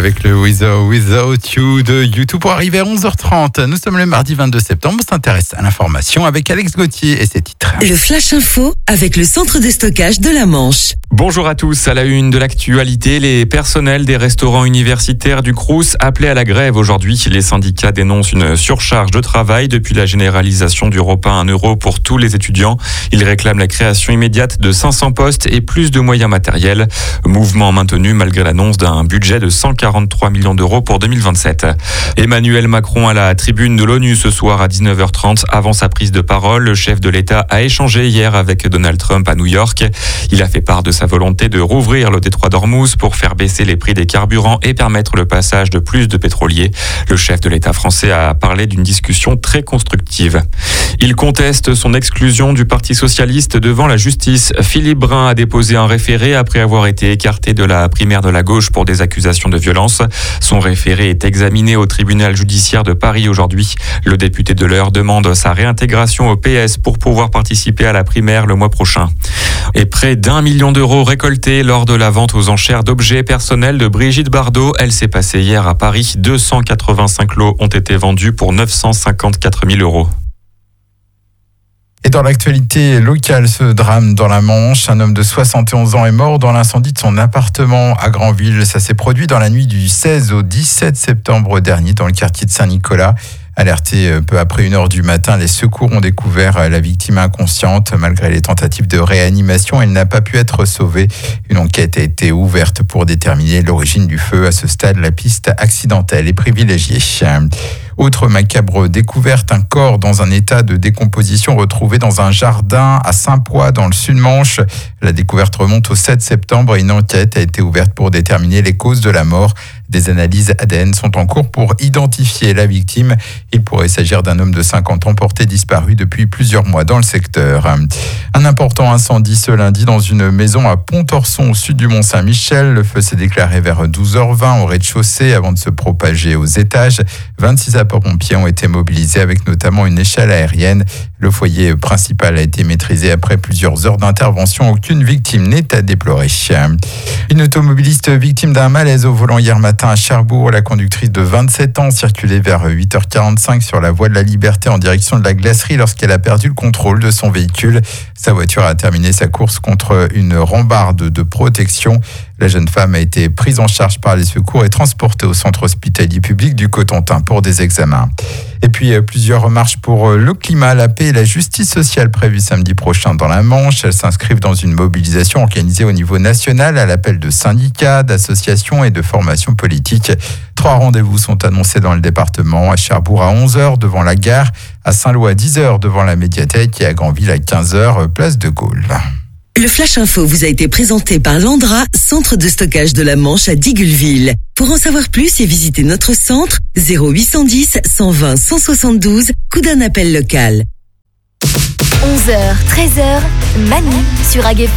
avec le Without You de YouTube pour arriver à 11h30. Nous sommes le mardi 22 septembre. On s'intéresse à l'information avec Alex Gauthier et ses titres. Le Flash Info avec le centre de stockage de la Manche. Bonjour à tous. À la une de l'actualité, les personnels des restaurants universitaires du Crous appelés à la grève aujourd'hui. Les syndicats dénoncent une surcharge de travail depuis la généralisation du repas à 1 euro pour tous les étudiants. Ils réclament la création immédiate de 500 postes et plus de moyens matériels. Mouvement maintenu malgré l'annonce d'un budget de 143 millions d'euros pour 2027. Emmanuel Macron à la tribune de l'ONU ce soir à 19h30. Avant sa prise de parole, le chef de l'État a échangé hier avec Donald Trump à New York. Il a fait part de sa volonté de rouvrir le détroit d'Ormuz pour faire baisser les prix des carburants et permettre le passage de plus de pétroliers. Le chef de l'État français a parlé d'une discussion très constructive. Il conteste son exclusion du Parti socialiste devant la justice. Philippe Brun a déposé un référé après avoir été écarté de la primaire de la gauche pour des accusations de violence. Son référé est examiné au tribunal judiciaire de Paris aujourd'hui. Le député de l'Eure demande sa réintégration au PS pour pouvoir participer à la primaire le mois prochain. Et près d'1 million d'euros récoltés lors de la vente aux enchères d'objets personnels de Brigitte Bardot. Elle s'est passée hier à Paris. 285 lots ont été vendus pour 954 000 euros. Et dans l'actualité locale, ce drame dans la Manche, un homme de 71 ans est mort dans l'incendie de son appartement à Granville. Ça s'est produit dans la nuit du 16 au 17 septembre dernier dans le quartier de Saint-Nicolas. Alerté peu après 1h du matin, les secours ont découvert la victime inconsciente. Malgré les tentatives de réanimation, elle n'a pas pu être sauvée. Une enquête a été ouverte pour déterminer l'origine du feu. À ce stade, la piste accidentelle est privilégiée. Autre macabre découverte, un corps dans un état de décomposition retrouvé dans un jardin à Saint-Pois dans le Sud-Manche. La découverte remonte au 7 septembre et une enquête a été ouverte pour déterminer les causes de la mort. Des analyses ADN sont en cours pour identifier la victime. Il pourrait s'agir d'un homme de 50 ans porté disparu depuis plusieurs mois dans le secteur. Un important incendie ce lundi dans une maison à Pontorson au sud du Mont-Saint-Michel. Le feu s'est déclaré vers 12h20 au rez-de-chaussée avant de se propager aux étages. 26 sapeurs-pompiers ont été mobilisés avec notamment une échelle aérienne. Le foyer principal a été maîtrisé après plusieurs heures d'intervention. Aucune victime n'est à déplorer. Une automobiliste victime d'un malaise au volant hier matin à Cherbourg. La conductrice de 27 ans circulait vers 8h45 sur la voie de la Liberté en direction de la glacerie lorsqu'elle a perdu le contrôle de son véhicule. Sa voiture a terminé sa course contre une rambarde de protection. La jeune femme a été prise en charge par les secours et transportée au centre hospitalier public du Cotentin pour des examens. Et puis plusieurs marches pour le climat, la paix et la justice sociale prévues samedi prochain dans la Manche. Elles s'inscrivent dans une mobilisation organisée au niveau national à l'appel de syndicats, d'associations et de formations politiques. 3 rendez-vous sont annoncés dans le département, à Cherbourg à 11h devant la gare, à Saint-Lô à 10h devant la médiathèque et à Granville à 15h place de Gaulle. Le Flash Info vous a été présenté par Landra, centre de stockage de la Manche à Digueulville. Pour en savoir plus et visiter notre centre, 0810 120 172, coup d'un appel local. 11h, 13h, Manu sur AG.